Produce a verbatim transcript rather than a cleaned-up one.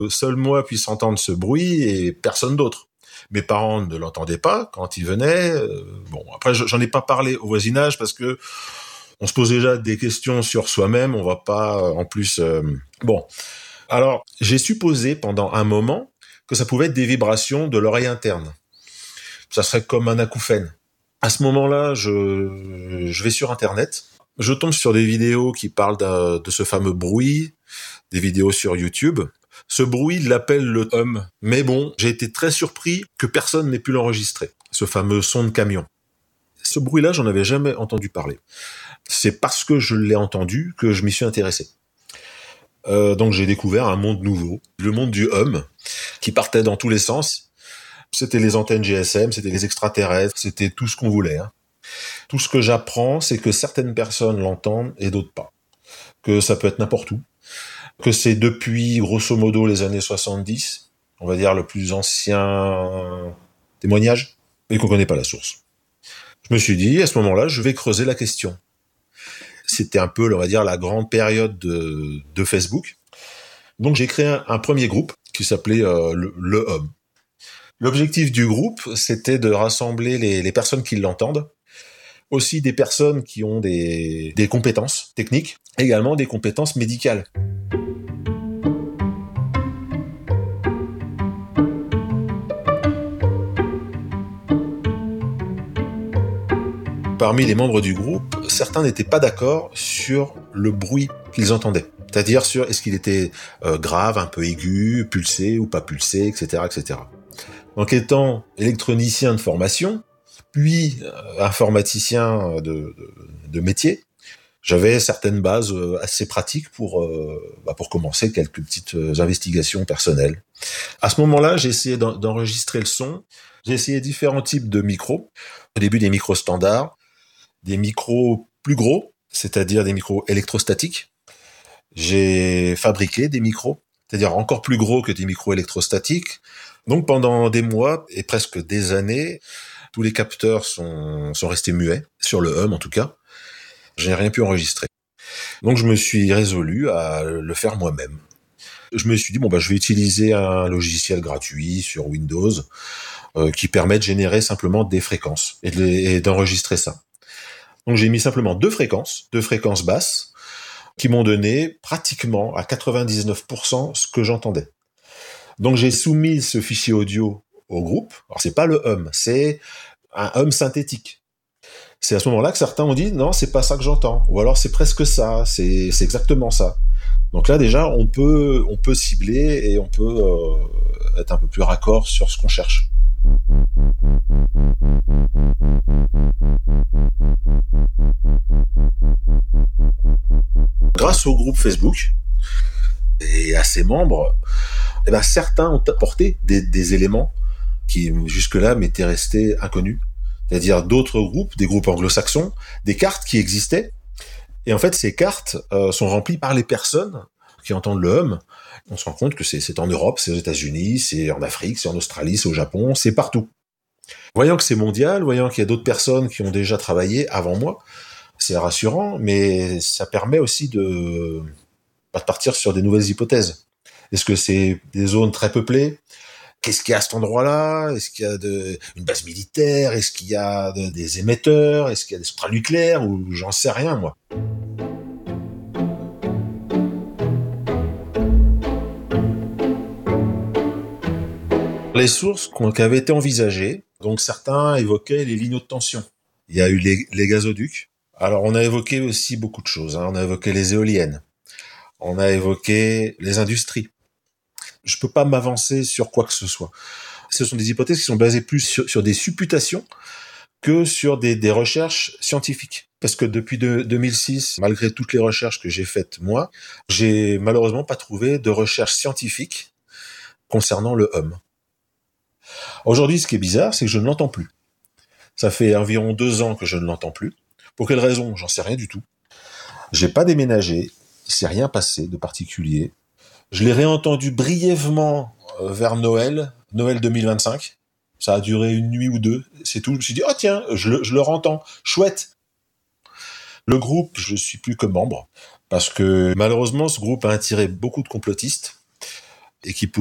Seul moi puisse entendre ce bruit et personne d'autre. Mes parents ne l'entendaient pas quand ils venaient. Euh, bon, après, j'en ai pas parlé au voisinage parce que on se pose déjà des questions sur soi-même. On va pas, en plus, euh... bon. Alors, j'ai supposé pendant un moment que ça pouvait être des vibrations de l'oreille interne. Ça serait comme un acouphène. À ce moment-là, je, je vais sur Internet. Je tombe sur des vidéos qui parlent de, de ce fameux bruit, des vidéos sur YouTube. Ce bruit, il l'appelle le hum. Mais bon, j'ai été très surpris que personne n'ait pu l'enregistrer. Ce fameux son de camion. Ce bruit-là, j'en avais jamais entendu parler. C'est parce que je l'ai entendu que je m'y suis intéressé. Euh, donc j'ai découvert un monde nouveau, le monde du hum, qui partait dans tous les sens. C'était les antennes G S M, c'était les extraterrestres, c'était tout ce qu'on voulait. Hein. Tout ce que j'apprends, c'est que certaines personnes l'entendent et d'autres pas. Que ça peut être n'importe où. Que c'est depuis, grosso modo, les années soixante-dix, on va dire le plus ancien témoignage, mais qu'on connaît pas la source. Je me suis dit, à ce moment-là, je vais creuser la question. C'était un peu, on va dire, la grande période de, de Facebook. Donc j'ai créé un, un premier groupe qui s'appelait euh, le, le hum. L'objectif du groupe, c'était de rassembler les, les personnes qui l'entendent, aussi des personnes qui ont des, des compétences techniques, également des compétences médicales. Parmi les membres du groupe, certains n'étaient pas d'accord sur le bruit qu'ils entendaient. C'est-à-dire sur est-ce qu'il était euh, grave, un peu aigu, pulsé ou pas pulsé, et cetera, et cetera. Donc étant électronicien de formation, puis euh, informaticien de, de, de métier, j'avais certaines bases euh, assez pratiques pour, euh, bah, pour commencer quelques petites euh, investigations personnelles. À ce moment-là, j'ai essayé d'en, d'enregistrer le son. J'ai essayé différents types de micros. Au début, des micros standards, des micros plus gros, c'est-à-dire des micros électrostatiques. J'ai fabriqué des micros, c'est-à-dire encore plus gros que des micros électrostatiques. Donc pendant des mois et presque des années, tous les capteurs sont, sont restés muets, sur le hum en tout cas. Je n'ai rien pu enregistrer. Donc je me suis résolu à le faire moi-même. Je me suis dit, bon bah je vais utiliser un logiciel gratuit sur Windows euh, qui permet de générer simplement des fréquences et, de, et d'enregistrer ça. Donc j'ai mis simplement deux fréquences, deux fréquences basses, qui m'ont donné pratiquement à quatre-vingt-dix-neuf pour cent ce que j'entendais. Donc j'ai soumis ce fichier audio au groupe. Alors c'est pas le hum, c'est un hum synthétique. C'est à ce moment-là que certains ont dit non, c'est pas ça que j'entends, ou alors c'est presque ça, c'est, c'est exactement ça. Donc là déjà on peut on peut cibler et on peut euh, être un peu plus raccord sur ce qu'on cherche. Grâce au groupe Facebook et à ses membres, eh ben, certains ont apporté des, des éléments qui jusque-là m'étaient restés inconnus. C'est-à-dire d'autres groupes, des groupes anglo-saxons, des cartes qui existaient. Et en fait, ces cartes euh, sont remplies par les personnes qui entendent le hum. On se rend compte que c'est, c'est en Europe, c'est aux États-Unis, c'est en Afrique, c'est en Australie, c'est au Japon, c'est partout. Voyant que c'est mondial, voyant qu'il y a d'autres personnes qui ont déjà travaillé avant moi, c'est rassurant, mais ça permet aussi de, de partir sur des nouvelles hypothèses. Est-ce que c'est des zones très peuplées ? Qu'est-ce qu'il y a à cet endroit-là ? Est-ce qu'il y a de, une base militaire ? Est-ce qu'il y a de, des émetteurs ? Est-ce qu'il y a des centrales nucléaires ? Ou j'en sais rien, moi. Les sources qui avaient été envisagées, donc certains évoquaient les lignes haute tension. Il y a eu les, les gazoducs. Alors on a évoqué aussi beaucoup de choses. Hein. On a évoqué les éoliennes. On a évoqué les industries. Je peux pas m'avancer sur quoi que ce soit. Ce sont des hypothèses qui sont basées plus sur, sur des supputations que sur des, des recherches scientifiques. Parce que depuis de, deux mille six, malgré toutes les recherches que j'ai faites moi, j'ai malheureusement pas trouvé de recherche scientifique concernant le hum. Aujourd'hui, ce qui est bizarre, c'est que je ne l'entends plus. Ça fait environ deux ans que je ne l'entends plus. Pour quelle raison ? J'en sais rien du tout. J'ai pas déménagé. Il s'est rien passé de particulier. Je l'ai réentendu brièvement vers Noël, Noël deux mille vingt-cinq. Ça a duré une nuit ou deux, c'est tout. Je me suis dit, oh tiens, je le, je le entends, chouette. Le groupe, je suis plus que membre, parce que malheureusement, ce groupe a attiré beaucoup de complotistes. et qui